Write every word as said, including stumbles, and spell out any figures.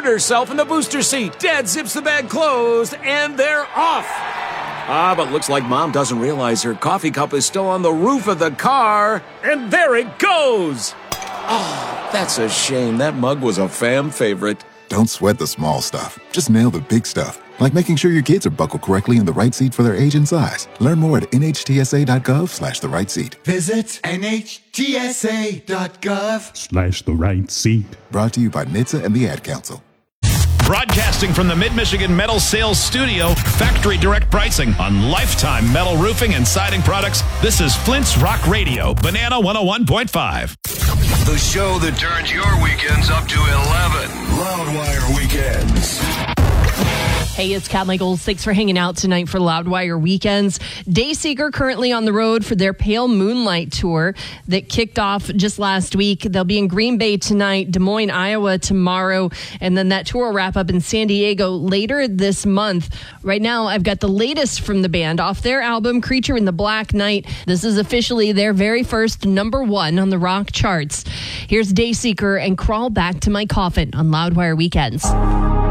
herself in the booster seat. Dad zips the bag closed, and they're off. Ah, but looks like Mom doesn't realize her coffee cup is still on the roof of the car, and there it goes. Oh, that's a shame. That mug was a fam favorite. Don't sweat the small stuff. Just nail the big stuff, like making sure your kids are buckled correctly in the right seat for their age and size. Learn more at nhtsa.gov slash the right seat. Visit nhtsa.gov slash the right seat. Brought to you by N H T S A and the Ad Council. Broadcasting from the Mid-Michigan Metal Sales Studio, factory direct pricing on lifetime metal roofing and siding products. This is Flint's Rock Radio, Banana one oh one point five. The show that turns your weekends up to eleven. Loudwire Weekends. Hey, it's Kat Michaels. Thanks for hanging out tonight for Loudwire Weekends. Dayseeker currently on the road for their Pale Moonlight Tour that kicked off just last week. They'll be in Green Bay tonight, Des Moines, Iowa tomorrow, and then that tour will wrap up in San Diego later this month. Right now, I've got the latest from the band off their album, Creature in the Black Night. This is officially their very first number one on the rock charts. Here's Dayseeker and Crawl Back to My Coffin on Loudwire Weekends.